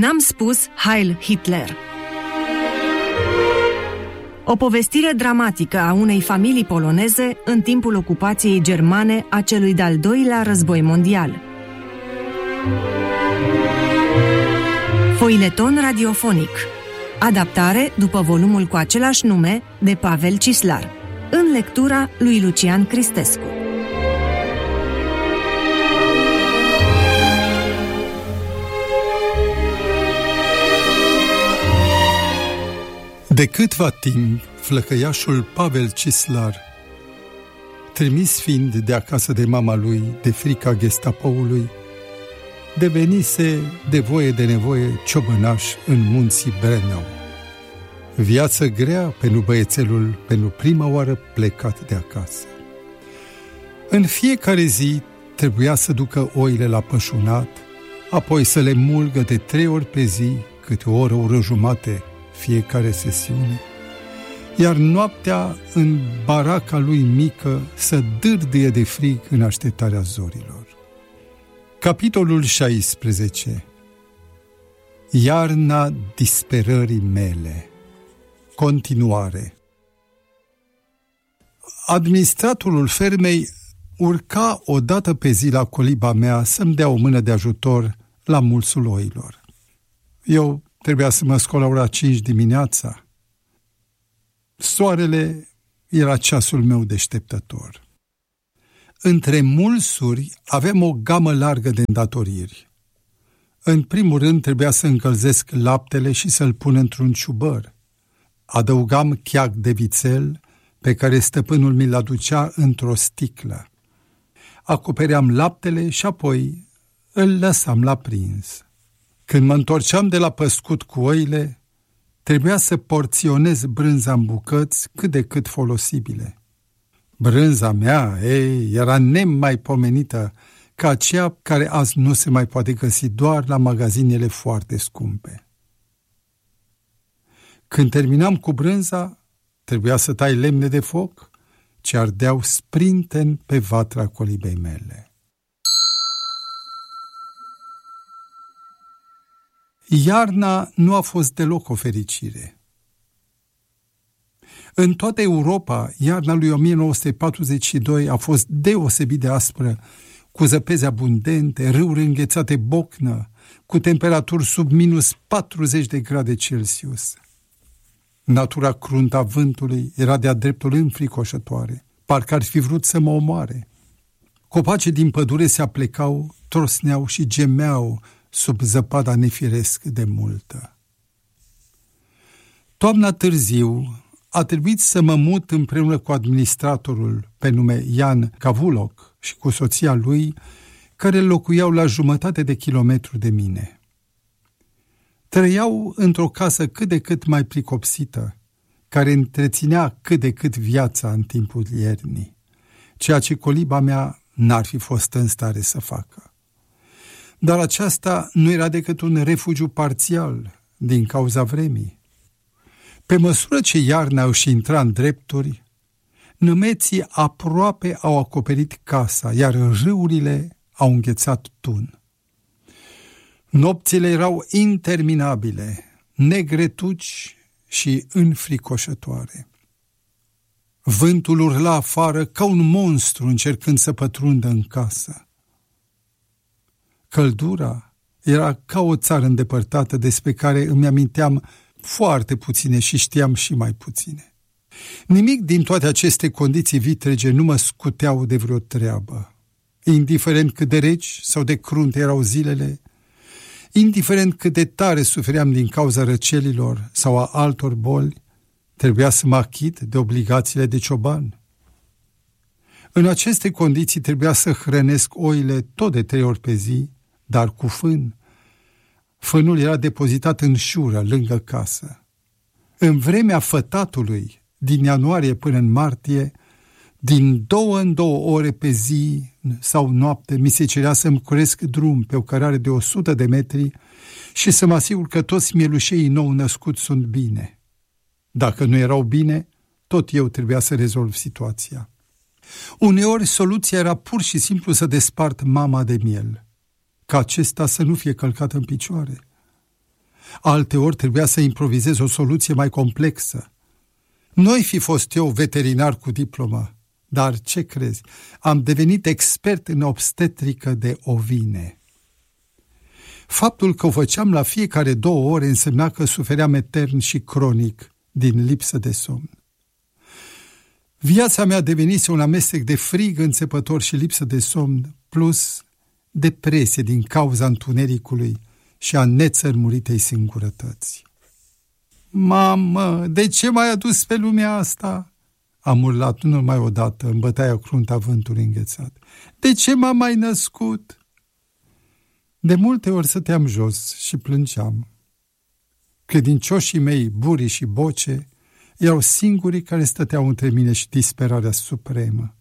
N-am spus Heil Hitler. O povestire dramatică a unei familii poloneze în timpul ocupației germane a celui de-al doilea război mondial. Foileton radiofonic. Adaptare după volumul cu același nume de Pavel Cislar. În lectura lui Lucian Cristescu. De câtva timp, flăcăiașul Pavel Cislar, trimis fiind de acasă de mama lui, de frica Gestapoului, devenise de voie de nevoie ciobănaș în munții Brenau. Viață grea pentru băiețelul, pentru prima oară plecat de acasă. În fiecare zi trebuia să ducă oile la pășunat, apoi să le mulgă de 3 ori pe zi, câte o oră jumate fiecare sesiune, iar noaptea în baraca lui mică să dârdâie de frig în așteptarea zorilor. Capitolul 16. Iarna disperării mele. Continuare. Administratorul fermei urca o dată pe zi la coliba mea să-mi dea o mână de ajutor la mulsul oilor. Eu trebuia să mă scol la ora 5 dimineața. Soarele era ceasul meu deșteptător. Între mulsuri avem o gamă largă de îndatoriri. În primul rând trebuia să încălzesc laptele și să-l pun într-un ciubăr. Adăugam cheag de vițel pe care stăpânul mi-l aducea într-o sticlă. Acopeream laptele și apoi îl lăsam la prins. Când mă întorceam de la păscut cu oile, trebuia să porționez brânza în bucăți cât de cât folosibile. Brânza mea, era nemaipomenită ca aceea care azi nu se mai poate găsi doar la magazinele foarte scumpe. Când terminam cu brânza, trebuia să tai lemne de foc ce ardeau sprinten pe vatra colibei mele. Iarna nu a fost deloc o fericire. În toată Europa, iarna lui 1942 a fost deosebit de aspră, cu zăpezi abundente, râuri înghețate bocnă, cu temperaturi sub minus 40 de grade Celsius. Natura cruntă a vântului era de-a dreptul înfricoșătoare, parcă ar fi vrut să mă omoare. Copacii din pădure se aplecau, trosneau și gemeau sub zăpada nefiresc de multă. Toamna târziu a trebuit să mă mut împreună cu administratorul pe nume Jan Cavulok și cu soția lui, care locuiau la 1,5 de kilometru de mine. Trăiau într-o casă cât de cât mai pricopsită, care întreținea cât de cât viața în timpul iernii, ceea ce coliba mea n-ar fi fost în stare să facă. Dar aceasta nu era decât un refugiu parțial din cauza vremii. Pe măsură ce iarna își intra în drepturi, nămeții aproape au acoperit casa, iar râurile au înghețat tun. Nopțile erau interminabile, negretuci și înfricoșătoare. Vântul urla afară ca un monstru încercând să pătrundă în casă. Căldura era ca o țară îndepărtată despre care îmi aminteam foarte puține și știam și mai puține. Nimic din toate aceste condiții vitrege nu mă scuteau de vreo treabă. Indiferent cât de reci sau de crunte erau zilele, indiferent cât de tare sufeream din cauza răcelilor sau a altor boli, trebuia să mă achit de obligațiile de cioban. În aceste condiții trebuia să hrănesc oile tot de 3 ori pe zi, dar cu fân. Fânul era depozitat în șură, lângă casă. În vremea fătatului, din ianuarie până în martie, din 2 în 2 ore pe zi sau noapte, mi se cerea să-mi curesc drum pe o cărare de 100 de metri și să mă asigur că toți mielușeii nou născuți sunt bine. Dacă nu erau bine, tot eu trebuia să rezolv situația. Uneori soluția era pur și simplu să despart mama de miel, ca acesta să nu fie călcat în picioare. Alteori trebuia să improvizez o soluție mai complexă. Nu-i fi fost eu veterinar cu diplomă, dar ce crezi? Am devenit expert în obstetrică de ovine. Faptul că o făceam la fiecare 2 ore însemna că sufeream etern și cronic din lipsă de somn. Viața mea devenise un amestec de frig înțepător și lipsă de somn, plus depresie din cauza întunericului și a nețărmuritei singurătăți. Mamă, de ce m-ai adus pe lumea asta? Am urlat nu numai odată în bătaia cruntă a vântului înghețat. De ce m-am mai născut? De multe ori stăteam jos și plângeam. Credincioșii mei, Buri și Boce, erau singurii care stăteau între mine și disperarea supremă.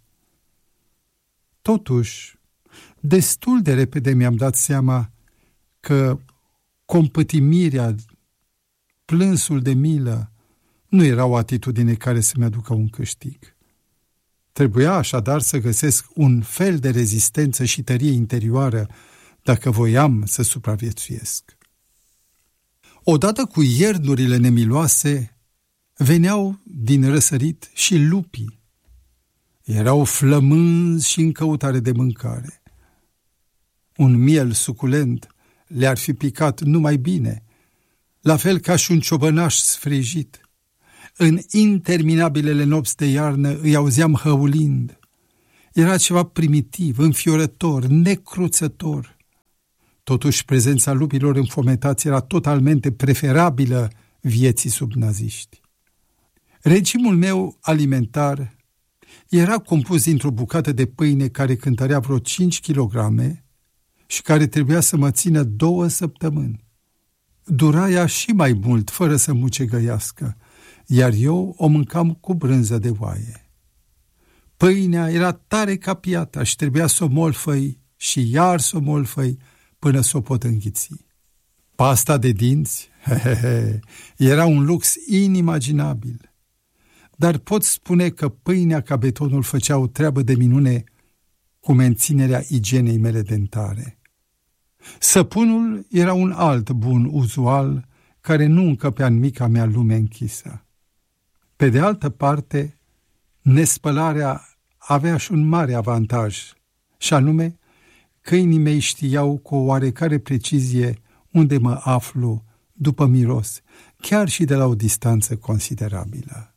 Totuși, destul de repede mi-am dat seama că compătimirea, plânsul de milă, nu era o atitudine care să-mi aducă un câștig. Trebuia așadar să găsesc un fel de rezistență și tărie interioară dacă voiam să supraviețuiesc. Odată cu iernurile nemiloase, veneau din răsărit și lupii. Erau flămânzi și în căutare de mâncare. Un miel suculent le-ar fi picat numai bine, la fel ca și un ciobănaș sfrijit. În interminabilele nopți de iarnă îi auzeam hăulind. Era ceva primitiv, înfiorător, necruțător. Totuși, prezența lupilor înfometați era totalmente preferabilă vieții sub naziști. Regimul meu alimentar era compus dintr-o bucată de pâine care cântărea vreo 5 kilograme și care trebuia să mă țină 2 săptămâni. Dura ea și mai mult, fără să mucegăiască, iar eu o mâncam cu brânză de oaie. Pâinea era tare ca piata și trebuia să o molfăi și iar să o molfăi până să o pot înghiți. Pasta de dinți, era un lux inimaginabil. Dar pot spune că pâinea ca betonul făcea o treabă de minune cu menținerea igienei mele dentare. Săpunul era un alt bun uzual care nu încăpea în mica mea lume închisă. Pe de altă parte, nespălarea avea și un mare avantaj, și anume, câinii mei știau cu o oarecare precizie unde mă aflu după miros, chiar și de la o distanță considerabilă.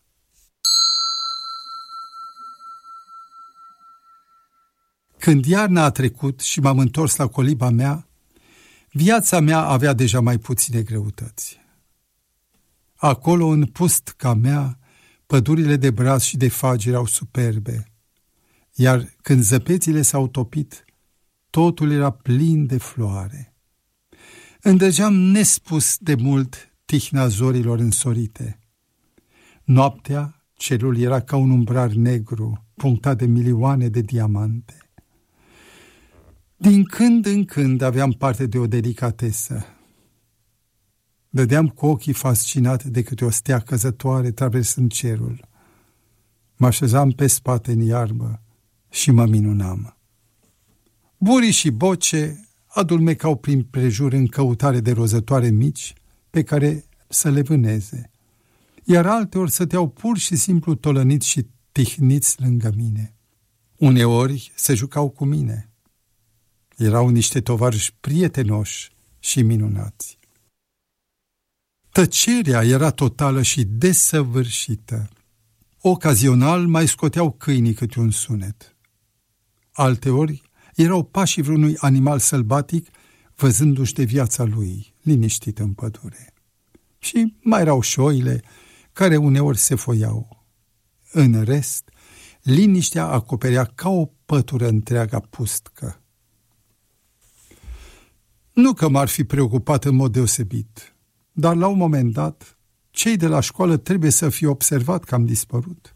Când iarna a trecut și m-am întors la coliba mea, viața mea avea deja mai puține greutăți. Acolo, în pustca mea, pădurile de braz și de fagi erau superbe, iar când zăpețile s-au topit, totul era plin de floare. Îndrăgeam nespus de mult tihna zorilor însorite. Noaptea, cerul era ca un umbrar negru, punctat de milioane de diamante. Din când în când aveam parte de o delicatesă. Dădeam cu ochii fascinat de câte o stea căzătoare traversând cerul. Mă așezam pe spate în iarbă și mă minunam. Buri și Boce adulmecau prin prejur în căutare de rozătoare mici pe care să le vâneze, iar alteori stăteau pur și simplu tolăniți și tihniți lângă mine. Uneori se jucau cu mine. Erau niște tovarăși prietenoși și minunați. Tăcerea era totală și desăvârșită. Ocazional mai scoteau câinii câte un sunet. Alteori erau pașii vreunui animal sălbatic, văzându-și de viața lui, liniștit în pădure. Și mai erau șoile, care uneori se foiau. În rest, liniștea acoperea ca o pătură întreaga pustcă. Nu că m-ar fi preocupat în mod deosebit, dar la un moment dat, cei de la școală trebuie să fie observat că am dispărut.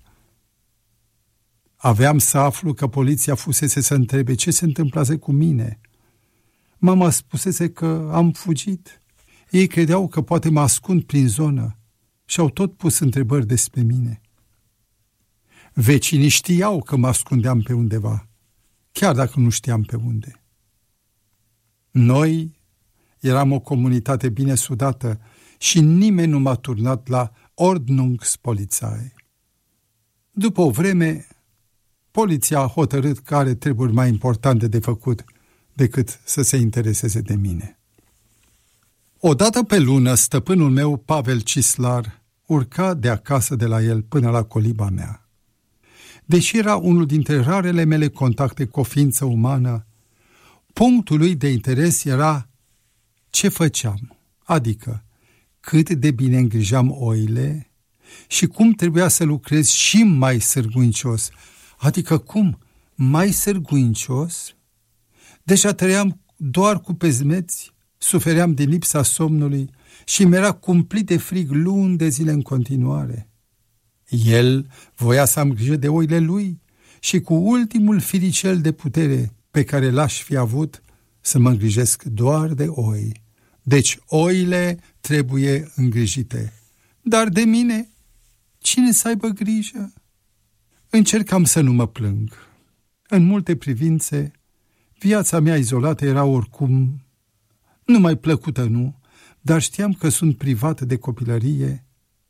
Aveam să aflu că poliția fusese să întrebe ce se întâmplase cu mine. Mama spusese că am fugit. Ei credeau că poate mă ascund prin zonă și au tot pus întrebări despre mine. Vecinii știau că mă ascundeam pe undeva, chiar dacă nu știam pe unde. Noi Eram o comunitate bine sudată și nimeni nu m-a turnat la Ordnungspolizei. După o vreme, poliția a hotărât că are treburi mai importante de făcut decât să se intereseze de mine. Odată pe lună, stăpânul meu, Pavel Cislar, urca de acasă de la el până la coliba mea. Deși era unul dintre rarele mele contacte cu o ființă umană, punctul lui de interes era ce făceam, adică cât de bine îngrijam oile și cum trebuia să lucrez și mai sârguincios, adică cum, mai sârguincios? Deja trăiam doar cu pezmeți, sufeream din lipsa somnului și mi-era cumplit de frig luni de zile în continuare. El voia să am grijă de oile lui și cu ultimul firicel de putere pe care l-aș fi avut să mă îngrijesc doar de oi. Deci oile trebuie îngrijite. Dar de mine, cine să aibă grijă? Încercam să nu mă plâng. În multe privințe, viața mea izolată era oricum numai plăcută, nu, dar știam că sunt privat de copilărie.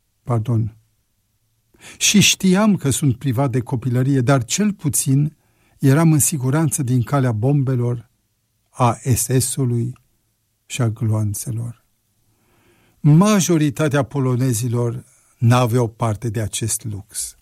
Și știam că sunt privat de copilărie, dar cel puțin eram în siguranță din calea bombelor, a SS-ului și a gloanțelor. Majoritatea polonezilor n-aveau parte de acest lux.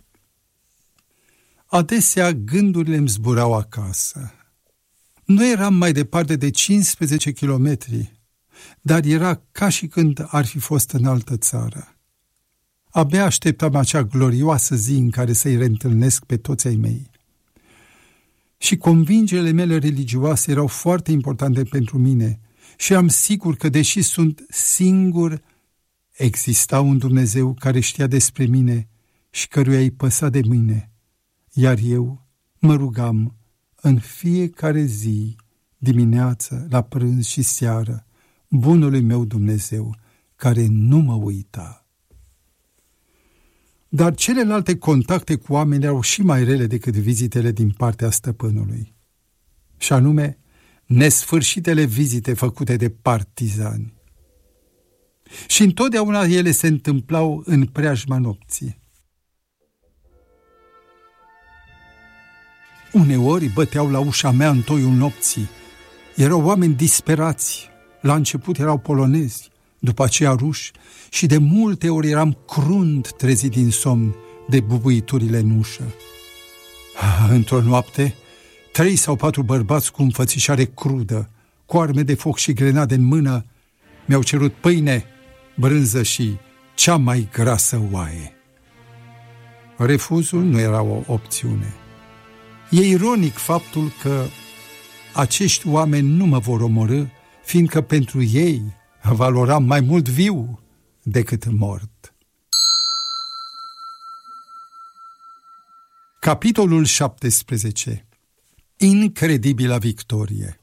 Adesea gândurile îmi zburau acasă. Nu eram mai departe de 15 kilometri, dar era ca și când ar fi fost în altă țară. Abia așteptam acea glorioasă zi în care să-i reîntâlnesc pe toți ai mei. Și convingerile mele religioase erau foarte importante pentru mine și am sigur că, deși sunt singur, exista un Dumnezeu care știa despre mine și căruia îi păsa de mine, iar eu mă rugam în fiecare zi, dimineață, la prânz și seară, bunului meu Dumnezeu, care nu mă uita. Dar celelalte contacte cu oameni erau și mai rele decât vizitele din partea stăpânului, și anume nesfârșitele vizite făcute de partizani. Și întotdeauna ele se întâmplau în preajma nopții. Uneori băteau la ușa mea în toiul nopții. Erau oameni disperați. La început erau polonezi, după aceea ruși, și de multe ori eram crunt trezit din somn de bubuiturile în ușă. Într-o noapte, 3 sau 4 bărbați cu înfățișare crudă, cu arme de foc și grenade în mână, mi-au cerut pâine, brânză și cea mai grasă oaie. Refuzul nu era o opțiune. E ironic faptul că acești oameni nu mă vor omorî, fiindcă pentru ei valoram mai mult viu decât mort. Capitolul 17. Incredibilă victorie.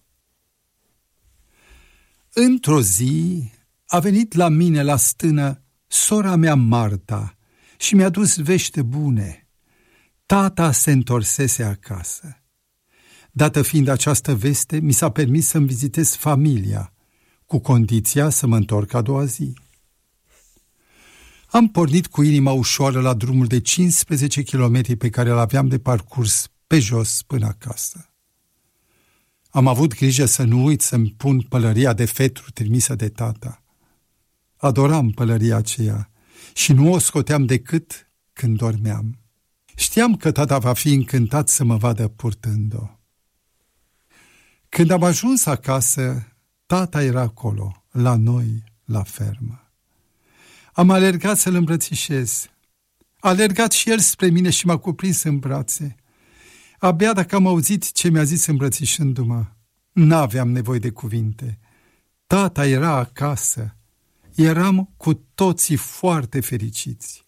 Într-o zi a venit la mine la stână sora mea Marta și mi-a dus vești bune. Tata se întorsese acasă. Dată fiind această veste, mi s-a permis să-mi vizitez familia, cu condiția să mă întorc a doua zi. Am pornit cu inima ușoară la drumul de 15 kilometri pe care l-aveam de parcurs pe jos până acasă. Am avut grijă să nu uit să-mi pun pălăria de fetru trimisă de tata. Adoram pălăria aceea și nu o scoteam decât când dormeam. Știam că tata va fi încântat să mă vadă purtând-o. Când am ajuns acasă, tata era acolo, la noi, la fermă. Am alergat să-l îmbrățișez. A alergat și el spre mine și m-a cuprins în brațe. Abia dacă am auzit ce mi-a zis îmbrățișându-mă, n-aveam nevoie de cuvinte. Tata era acasă. Eram cu toții foarte fericiți.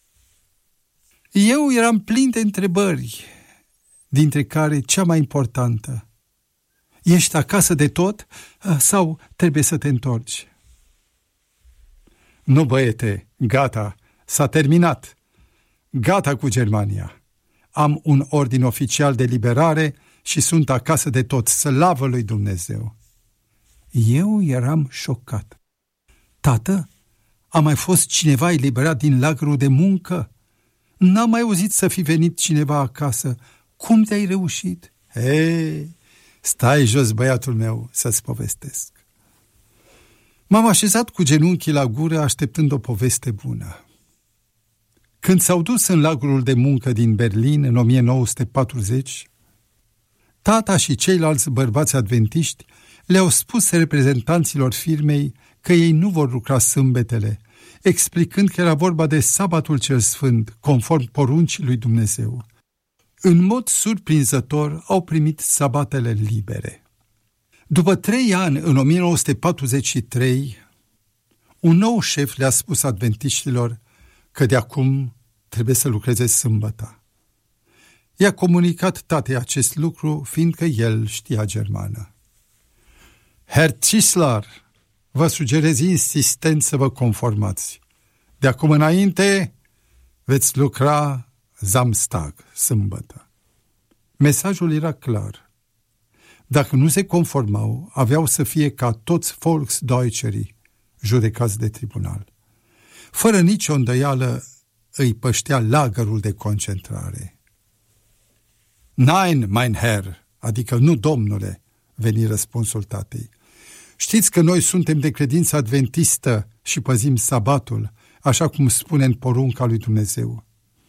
Eu eram plin de întrebări, dintre care cea mai importantă: ești acasă de tot sau trebuie să te întorci? Nu, băiete, gata, s-a terminat. Gata cu Germania. Am un ordin oficial de liberare și sunt acasă de tot, slavă lui Dumnezeu. Eu eram șocat. Tată, a mai fost cineva eliberat din lagărul de muncă? N-am mai auzit să fi venit cineva acasă. Cum te-ai reușit? Hei, stai jos, băiatul meu, să-ți povestesc. M-am așezat cu genunchii la gură, așteptând o poveste bună. Când s-au dus în lagărul de muncă din Berlin în 1940, tata și ceilalți bărbați adventiști le-au spus reprezentanților firmei că ei nu vor lucra sâmbetele, explicând că era vorba de sabatul cel sfânt, conform poruncii lui Dumnezeu. În mod surprinzător au primit sabatele libere. După 3 ani, în 1943, un nou șef le-a spus adventiștilor că de acum trebuie să lucreze sâmbăta. I-a comunicat tatei acest lucru, fiindcă el știa germană. Herr Chislar, vă sugerez insistent să vă conformați. De acum înainte veți lucra Samstag, sâmbătă. Mesajul era clar. Dacă nu se conformau, aveau să fie ca toți Volksdeutscherii, judecați de tribunal. Fără nicio îndoială îi păștea lagărul de concentrare. Nein, mein Herr, adică nu, domnule, veni răspunsul tatei. Știți că noi suntem de credință adventistă și păzim sabatul, așa cum spune în porunca lui Dumnezeu.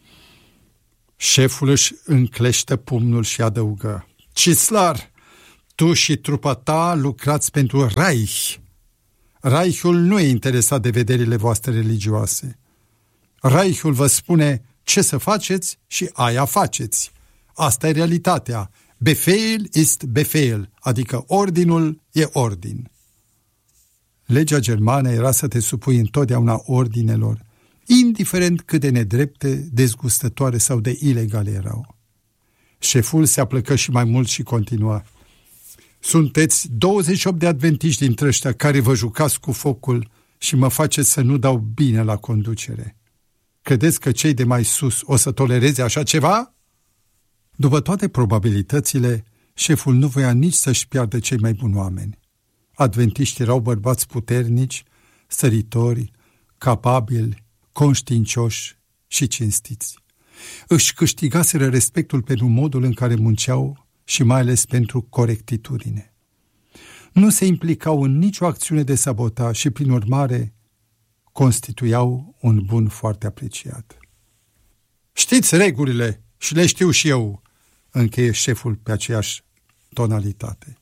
Șeful își încleștă pumnul și adăugă: Chislar, tu și trupa ta lucrați pentru Reich. Reichul nu e interesat de vederile voastre religioase. Reichul vă spune ce să faceți și aia faceți. Asta e realitatea. Befehl ist Befehl, adică ordinul e ordin. Legea germană era să te supui întotdeauna ordinelor, indiferent cât de nedrepte, dezgustătoare sau de ilegale erau. Șeful se aplăcă și mai mult și continua: Sunteți 28 de adventiști dintre ăștia care vă jucați cu focul și mă faceți să nu dau bine la conducere. Credeți că cei de mai sus o să tolereze așa ceva? După toate probabilitățile, șeful nu voia nici să-și piardă cei mai buni oameni. Adventiștii erau bărbați puternici, săritori, capabili, conștiincioși și cinstiți. Își câștigaseră respectul pentru modul în care munceau și mai ales pentru corectitudine. Nu se implicau în nicio acțiune de sabotaj și, prin urmare, constituiau un bun foarte apreciat. Știți regulile și le știu și eu, încheie șeful pe aceeași tonalitate.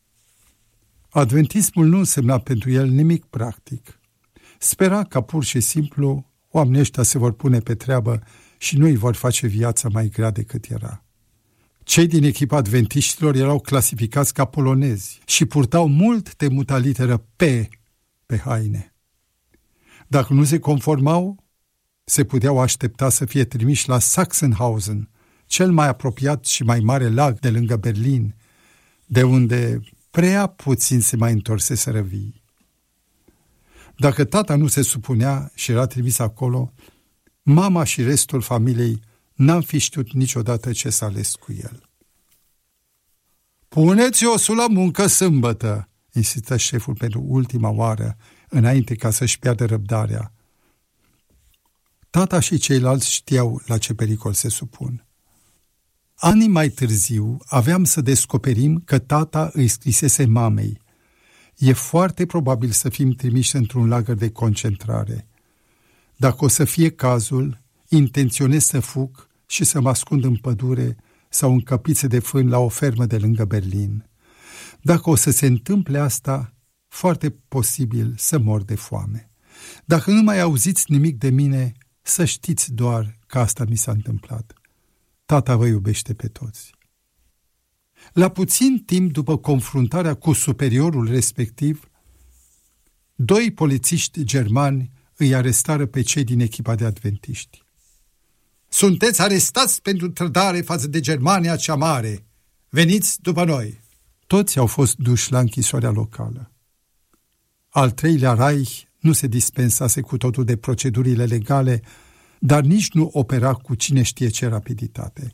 Adventismul nu însemna pentru el nimic practic. Spera ca pur și simplu oamenii ăștia se vor pune pe treabă și nu îi vor face viața mai grea decât era. Cei din echipa adventiștilor erau clasificați ca polonezi și purtau mult temuta literă P pe haine. Dacă nu se conformau, se puteau aștepta să fie trimiși la Sachsenhausen, cel mai apropiat și mai mare lag de lângă Berlin, de unde prea puțin se mai întorseseră vii. Dacă tata nu se supunea și era trimis acolo, mama și restul familiei n-am fi știut niciodată ce s-a ales cu el. Puneți osul la muncă sâmbătă, insistă șeful pentru ultima oară, înainte ca să-și piardă răbdarea. Tata și ceilalți știau la ce pericol se supun. Ani mai târziu aveam să descoperim că tata îi scrisese mamei: E foarte probabil să fim trimiși într-un lagăr de concentrare. Dacă o să fie cazul, intenționez să fug și să mă ascund în pădure sau în căpițe de fân la o fermă de lângă Berlin. Dacă o să se întâmple asta, foarte posibil să mor de foame. Dacă nu mai auziți nimic de mine, să știți doar că asta mi s-a întâmplat. Tata vă iubește pe toți. La puțin timp după confruntarea cu superiorul respectiv, 2 polițiști germani îi arestară pe cei din echipa de adventiști. Sunteți arestați pentru trădare față de Germania cea mare. Veniți după noi. Toți au fost duși la închisoarea locală. Al 3-lea Reich nu se dispensase cu totul de procedurile legale, dar nici nu opera cu cine știe ce rapiditate.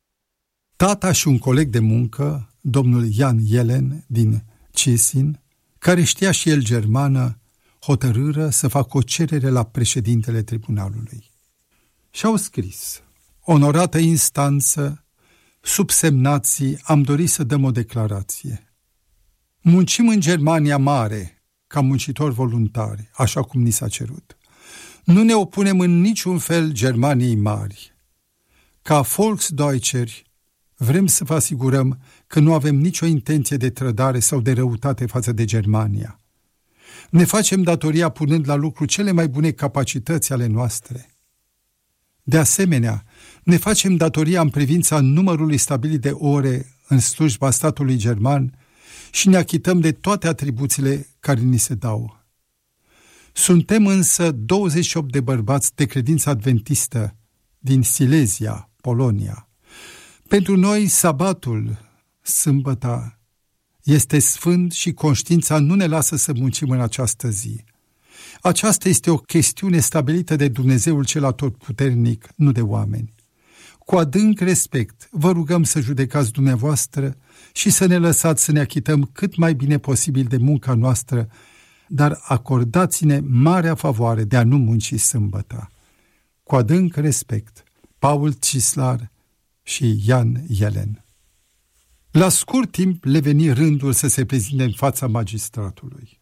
Tata și un coleg de muncă, domnul Jan Jelen din Ciesin, care știa și el germană, hotărâră să facă o cerere la președintele tribunalului. Și-au scris: onorată instanță, subsemnații, am dorit să dăm o declarație. Muncim în Germania Mare, ca muncitori voluntari, așa cum ni s-a cerut. Nu ne opunem în niciun fel Germaniei Mari. Ca Volksdeutscheri, vrem să vă asigurăm că nu avem nicio intenție de trădare sau de răutate față de Germania. Ne facem datoria punând la lucru cele mai bune capacități ale noastre. De asemenea, ne facem datoria în privința numărului stabilit de ore în slujba statului german și ne achităm de toate atribuțiile care ni se dau. Suntem însă 28 de bărbați de credință adventistă din Silezia, Polonia. Pentru noi, sabatul, sâmbăta, este sfânt și conștiința nu ne lasă să muncim în această zi. Aceasta este o chestiune stabilită de Dumnezeul cel atotputernic, nu de oameni. Cu adânc respect, vă rugăm să judecați dumneavoastră și să ne lăsați să ne achităm cât mai bine posibil de munca noastră, dar acordați-ne marea favoare de a nu munci sâmbăta. Cu adânc respect, Paul Cislar și Jan Jelen. La scurt timp le veni rândul să se prezinte în fața magistratului.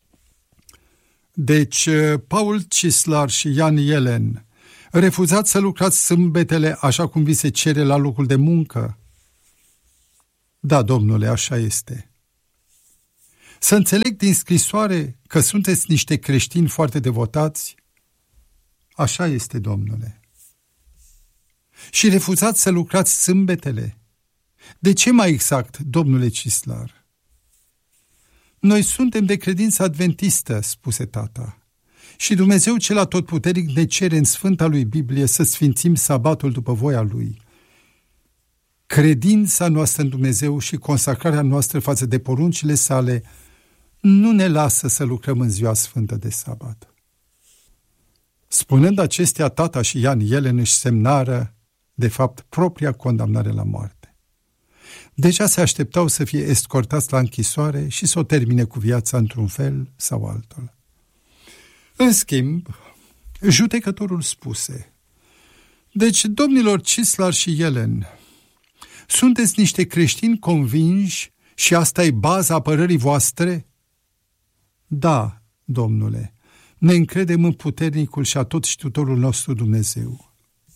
Deci, Paul Cislar și Jan Jelen, refuzați să lucrați sâmbetele așa cum vi se cere la locul de muncă? Da, domnule, așa este. Să înțeleg din scrisoare că sunteți niște creștini foarte devotați? Așa este, domnule. Și refuzați să lucrați sâmbetele? De ce mai exact, domnule Cislar? Noi suntem de credință adventistă, spuse tata, și Dumnezeu cel atotputernic ne cere în Sfânta lui Biblie să sfințim sabatul după voia Lui. Credința noastră în Dumnezeu și consacrarea noastră față de poruncile sale nu ne lasă să lucrăm în ziua sfântă de sabat. Spunând acestea, tata și Jan Jelen își semnară, de fapt, propria condamnare la moarte. Deja se așteptau să fie escortați la închisoare și să o termine cu viața într-un fel sau altul. În schimb, judecătorul spuse: deci, domnilor Cislar și Jelen, sunteți niște creștini convinși și asta e baza apărării voastre? Da, domnule, ne încredem în puternicul și atotștiutorul nostru Dumnezeu.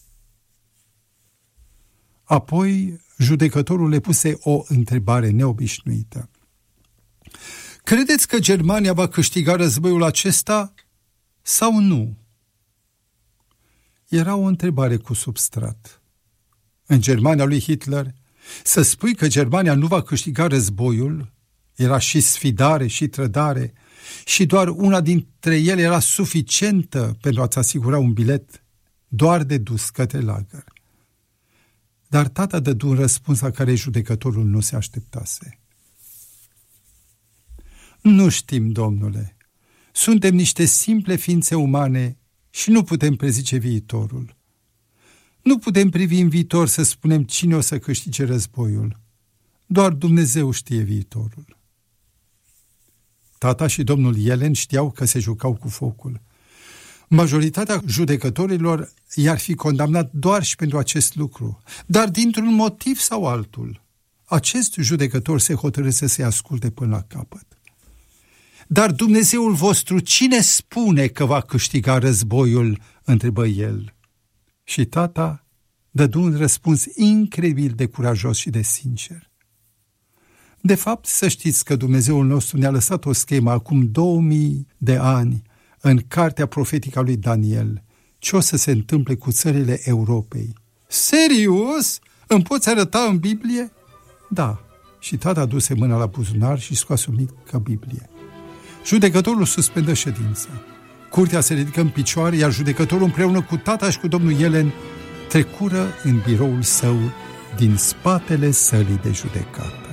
Apoi, judecătorul le puse o întrebare neobișnuită. Credeți că Germania va câștiga războiul acesta sau nu? Era o întrebare cu substrat. În Germania lui Hitler, să spui că Germania nu va câștiga războiul era și sfidare și trădare și doar una dintre ele era suficientă pentru a-ți asigura un bilet doar de dus către lagăr. Dar tata dădu un răspuns la care judecătorul nu se așteptase. Nu știm, domnule. Suntem niște simple ființe umane și nu putem prezice viitorul. Nu putem privi în viitor să spunem cine o să câștige războiul. Doar Dumnezeu știe viitorul. Tata și domnul Jelen știau că se jucau cu focul. Majoritatea judecătorilor i-ar fi condamnat doar și pentru acest lucru, dar dintr-un motiv sau altul, acest judecător se hotărâse să-i asculte până la capăt. Dar Dumnezeul vostru, cine spune că va câștiga războiul? Întrebă el. Și tata dădu un răspuns incredibil de curajos și de sincer. De fapt, să știți că Dumnezeul nostru ne-a lăsat o schemă acum 2000 de ani în cartea profetică a lui Daniel, ce o să se întâmple cu țările Europei. Serios? Îmi poți arăta în Biblie? Da. Și tata duse mâna la buzunar și scoase o mică Biblie. Judecătorul suspendă ședința. Curtea se ridică în picioare, iar judecătorul împreună cu tata și cu domnul Jelen trecură în biroul său din spatele sălii de judecată.